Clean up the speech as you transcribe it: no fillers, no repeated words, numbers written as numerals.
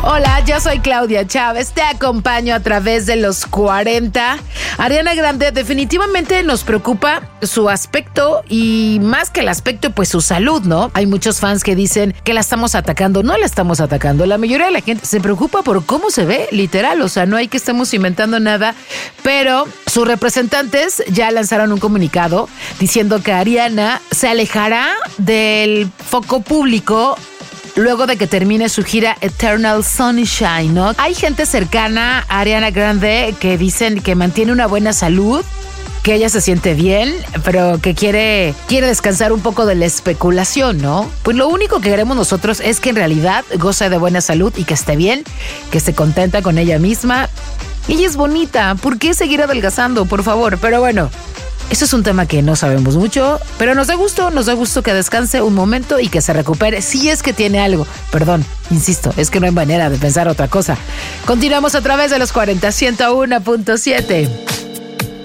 Hola, yo soy Claudia Chávez, te acompaño a través de los 40. Ariana Grande, definitivamente nos preocupa su aspecto y más que el aspecto, pues su salud, ¿no? Hay muchos fans que dicen que la estamos atacando. No la estamos atacando. La mayoría de la gente se preocupa por cómo se ve, literal. O sea, no hay que estemos inventando nada, pero sus representantes ya lanzaron un comunicado diciendo que Ariana se alejará del foco público luego de que termine su gira Eternal Sunshine, ¿no? Hay gente cercana a Ariana Grande que dicen que mantiene una buena salud, que ella se siente bien, pero que quiere descansar un poco de la especulación, ¿no? Pues lo único que queremos nosotros es que en realidad goce de buena salud y que esté bien, que esté contenta con ella misma. Ella es bonita, ¿por qué seguir adelgazando? Por favor, pero bueno. Eso es un tema que no sabemos mucho, pero nos da gusto que descanse un momento y que se recupere si es que tiene algo. Perdón, insisto, es que no hay manera de pensar otra cosa. Continuamos a través de los 40 101.7.